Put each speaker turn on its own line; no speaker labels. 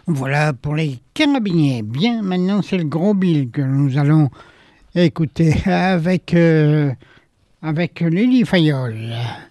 Voilà pour les carabiniers. Bien, maintenant c'est le gros Bill que nous allons écouter avec Lily Fayol.